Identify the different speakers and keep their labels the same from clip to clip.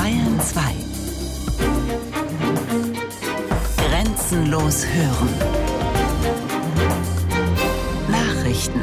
Speaker 1: Bayern 2. Grenzenlos hören. Nachrichten.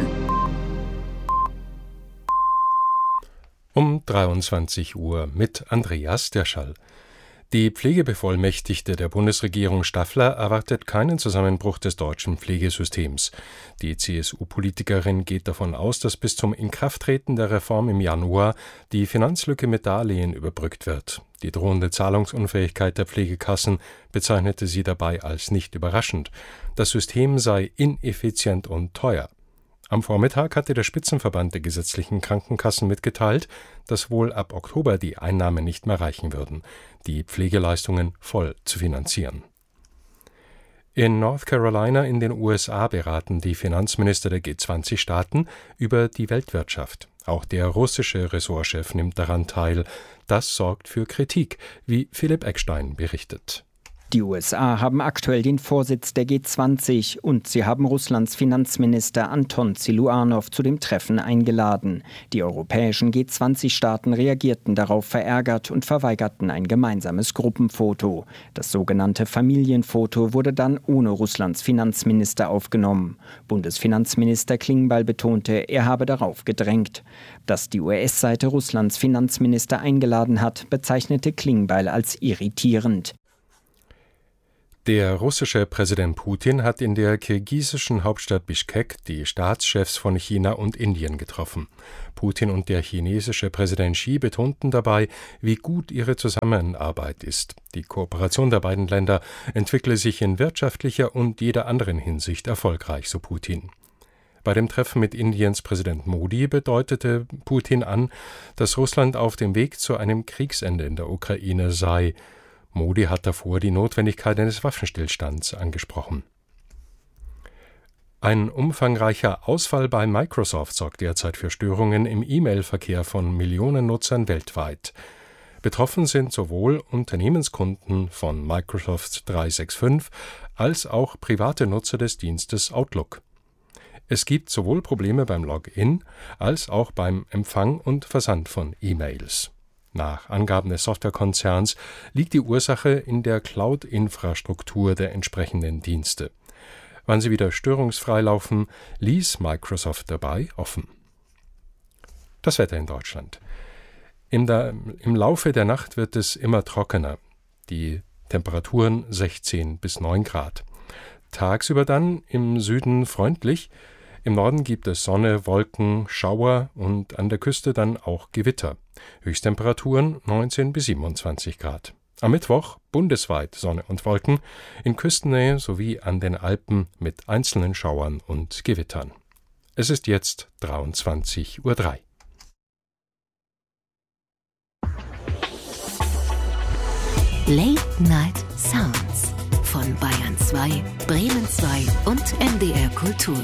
Speaker 2: Um 23 Uhr mit Andreas Derschall. Die Pflegebevollmächtigte der Bundesregierung Staffler erwartet keinen Zusammenbruch des deutschen Pflegesystems. Die CSU-Politikerin geht davon aus, dass bis zum Inkrafttreten der Reform im Januar die Finanzlücke mit Darlehen überbrückt wird. Die drohende Zahlungsunfähigkeit der Pflegekassen bezeichnete sie dabei als nicht überraschend. Das System sei ineffizient und teuer. Am Vormittag hatte der Spitzenverband der gesetzlichen Krankenkassen mitgeteilt, dass wohl ab Oktober die Einnahmen nicht mehr reichen würden, die Pflegeleistungen voll zu finanzieren. In North Carolina in den USA beraten die Finanzminister der G20-Staaten über die Weltwirtschaft. Auch der russische Ressortchef nimmt daran teil. Das sorgt für Kritik, wie Philipp Eckstein berichtet.
Speaker 3: Die USA haben aktuell den Vorsitz der G20 und sie haben Russlands Finanzminister Anton Siluanow zu dem Treffen eingeladen. Die europäischen G20-Staaten reagierten darauf verärgert und verweigerten ein gemeinsames Gruppenfoto. Das sogenannte Familienfoto wurde dann ohne Russlands Finanzminister aufgenommen. Bundesfinanzminister Klingbeil betonte, er habe darauf gedrängt. Dass die US-Seite Russlands Finanzminister eingeladen hat, bezeichnete Klingbeil als irritierend.
Speaker 2: Der russische Präsident Putin hat in der kirgisischen Hauptstadt Bischkek die Staatschefs von China und Indien getroffen. Putin und der chinesische Präsident Xi betonten dabei, wie gut ihre Zusammenarbeit ist. Die Kooperation der beiden Länder entwickle sich in wirtschaftlicher und jeder anderen Hinsicht erfolgreich, so Putin. Bei dem Treffen mit Indiens Präsident Modi bedeutete Putin an, dass Russland auf dem Weg zu einem Kriegsende in der Ukraine sei. Modi hat davor die Notwendigkeit eines Waffenstillstands angesprochen. Ein umfangreicher Ausfall bei Microsoft sorgt derzeit für Störungen im E-Mail-Verkehr von Millionen Nutzern weltweit. Betroffen sind sowohl Unternehmenskunden von Microsoft 365 als auch private Nutzer des Dienstes Outlook. Es gibt sowohl Probleme beim Login als auch beim Empfang und Versand von E-Mails. Nach Angaben des Softwarekonzerns liegt die Ursache in der Cloud-Infrastruktur der entsprechenden Dienste. Wann sie wieder störungsfrei laufen, ließ Microsoft dabei offen. Das Wetter in Deutschland. Im Laufe der Nacht wird es immer trockener. Die Temperaturen 16 bis 9 Grad. Tagsüber dann im Süden freundlich. Im Norden gibt es Sonne, Wolken, Schauer und an der Küste dann auch Gewitter. Höchsttemperaturen 19 bis 27 Grad. Am Mittwoch bundesweit Sonne und Wolken, in Küstennähe sowie an den Alpen mit einzelnen Schauern und Gewittern. Es ist jetzt 23:03 Uhr.
Speaker 4: Late Night Sounds von Bayern 2, Bremen 2 und NDR Kultur.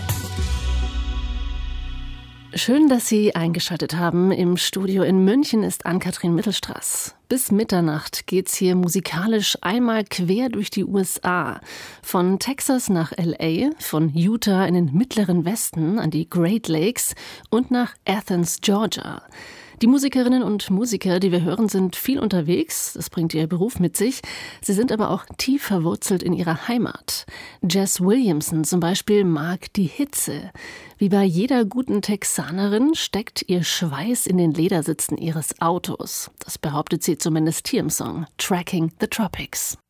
Speaker 5: Schön, dass Sie eingeschaltet haben. Im Studio in München ist Ann-Kathrin Mittelstraß. Bis Mitternacht geht's hier musikalisch einmal quer durch die USA. Von Texas nach L.A., von Utah in den mittleren Westen an die Great Lakes und nach Athens, Georgia. Die Musikerinnen und Musiker, die wir hören, sind viel unterwegs. Das bringt ihr Beruf mit sich. Sie sind aber auch tief verwurzelt in ihrer Heimat. Jess Williamson zum Beispiel mag die Hitze. Wie bei jeder guten Texanerin steckt ihr Schweiß in den Ledersitzen ihres Autos. Das behauptet sie zumindest hier im Song Tracking the Tropics.